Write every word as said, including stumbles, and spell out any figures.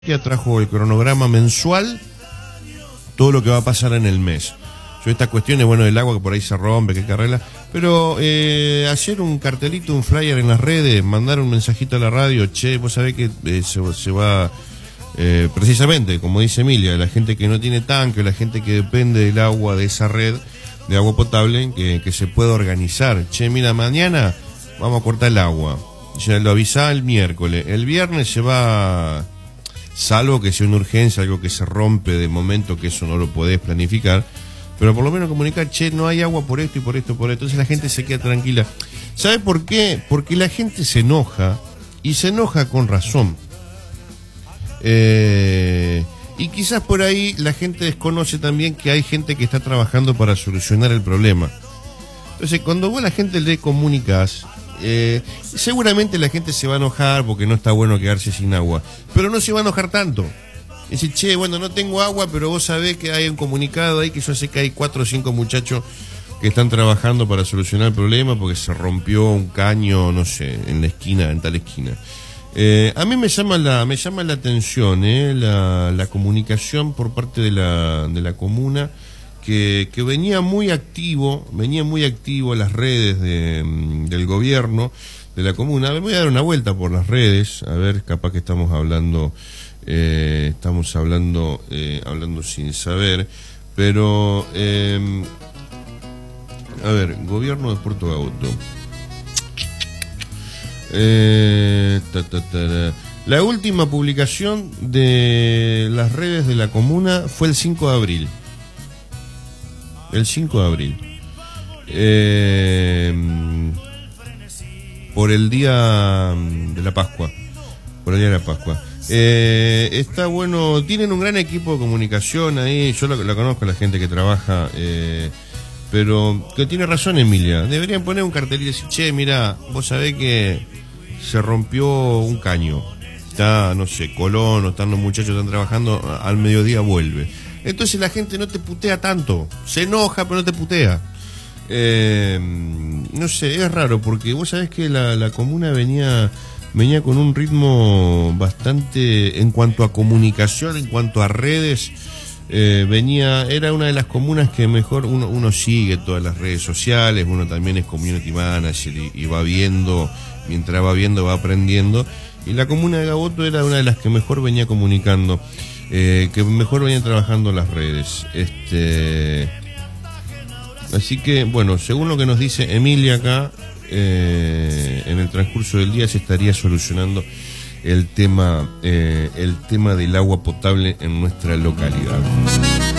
que trajo el cronograma mensual, todo lo que va a pasar en el mes. Yo estas cuestiones, bueno, del agua que por ahí se rompe, que hay que arreglar, pero eh, hacer un cartelito, un flyer en las redes, mandar un mensajito a la radio, che, vos sabés que eh, se, se va, eh, precisamente, como dice Emilia, la gente que no tiene tanque, la gente que depende del agua de esa red de agua potable, que, que se pueda organizar. Che, mira, mañana vamos a cortar el agua, ya lo avisá el miércoles, el viernes se va... Salvo que sea una urgencia, algo que se rompe de momento, que eso no lo podés planificar, pero por lo menos comunicar, che, no hay agua por esto y por esto, por esto. Entonces la gente se queda tranquila. ¿Sabe por qué? Porque la gente se enoja, y se enoja con razón. Eh, y quizás por ahí la gente desconoce también que hay gente que está trabajando para solucionar el problema. Entonces, cuando vos a la gente le comunicás, Eh, seguramente la gente se va a enojar porque no está bueno quedarse sin agua, pero no se va a enojar tanto. Dice, che, bueno, no tengo agua, pero vos sabés que hay un comunicado ahí que yo sé que hay cuatro o cinco muchachos que están trabajando para solucionar el problema porque se rompió un caño, no sé, en la esquina, en tal esquina. Eh, a mí me llama la, me llama la atención eh, la, la comunicación por parte de la, de la comuna. Que, que venía muy activo, venía muy activo las redes de, del gobierno, de la comuna. Me voy a dar una vuelta por las redes, a ver, capaz que estamos hablando, eh, estamos hablando, eh, hablando sin saber, pero, eh, a ver, gobierno de Puerto Gaboto. Eh, ta, ta, ta, la última publicación de las redes de la comuna fue el cinco de abril. El cinco de abril. Eh, por el día de la Pascua. Por el día de la Pascua. Eh, está bueno, tienen un gran equipo de comunicación ahí. Yo la, la conozco, la gente que trabaja. Eh, pero que tiene razón Emilia. Deberían poner un cartel y decir, che, mirá, vos sabés que se rompió un caño. Está, no sé, Colón, o están los muchachos que están trabajando, al mediodía vuelve. Entonces la gente no te putea tanto, se enoja pero no te putea. Eh, no sé, es raro porque vos sabés que la, la comuna venía venía con un ritmo bastante, en cuanto a comunicación, en cuanto a redes, eh, venía, era una de las comunas que mejor uno, uno sigue todas las redes sociales, uno también es community manager y, y va viendo, mientras va viendo va aprendiendo, y la comuna de Gaboto era una de las que mejor venía comunicando. Eh, que mejor vayan trabajando las redes. Este, así que, bueno, según lo que nos dice Emilia acá, eh, en el transcurso del día se estaría solucionando el tema, eh, el tema del agua potable en nuestra localidad.